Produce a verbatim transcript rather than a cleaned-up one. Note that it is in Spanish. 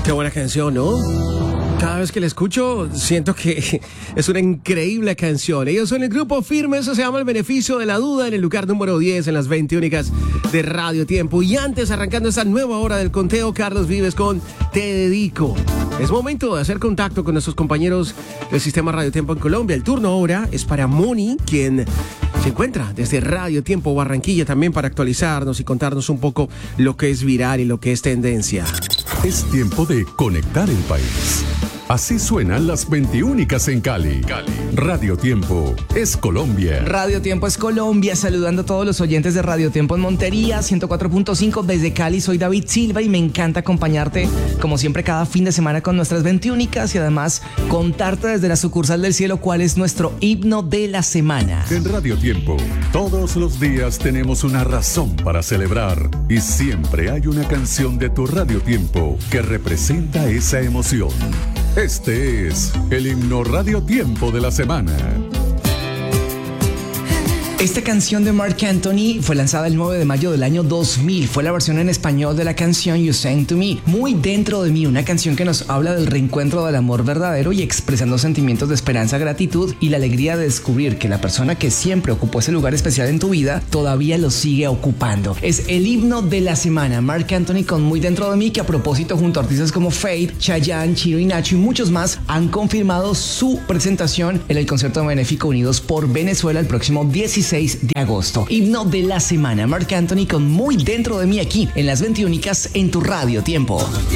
Qué buena canción, ¿no? Cada vez que la escucho, siento que es una increíble canción. Ellos son el grupo Firme, eso se llama El Beneficio de la Duda, en el lugar número diez en las veinte únicas de Radio Tiempo. Y antes, arrancando esta nueva hora del conteo, Carlos Vives con Te Dedico. Es momento de hacer contacto con nuestros compañeros del Sistema Radio Tiempo en Colombia. El turno ahora es para Moni, quien se encuentra desde Radio Tiempo Barranquilla también para actualizarnos y contarnos un poco lo que es viral y lo que es tendencia. Es tiempo de conectar el país. Así suenan las veintiúnicas en Cali. Cali. Radio Tiempo es Colombia. Radio Tiempo es Colombia, saludando a todos los oyentes de Radio Tiempo en Montería, ciento cuatro punto cinco desde Cali. Soy David Silva y me encanta acompañarte, como siempre, cada fin de semana con nuestras veintiúnicas y además contarte desde la sucursal del cielo cuál es nuestro himno de la semana. En Radio Tiempo, todos los días tenemos una razón para celebrar y siempre hay una canción de tu Radio Tiempo que representa esa emoción. Este es el himno Radio Tiempo de la semana. Esta canción de Marc Anthony fue lanzada el nueve de mayo del año dos mil. Fue la versión en español de la canción You Sang to Me. Muy dentro de mí, una canción que nos habla del reencuentro del amor verdadero y expresando sentimientos de esperanza, gratitud y la alegría de descubrir que la persona que siempre ocupó ese lugar especial en tu vida todavía lo sigue ocupando. Es el himno de la semana. Marc Anthony con Muy dentro de mí, que a propósito junto a artistas como Faith, Chayanne, Chino y Nacho y muchos más han confirmado su presentación en el concierto benéfico Unidos por Venezuela el próximo dieciséis de agosto. Himno de la semana, Marc Anthony con Muy dentro de mí, aquí en las veintiúnicas en tu Radio Tiempo.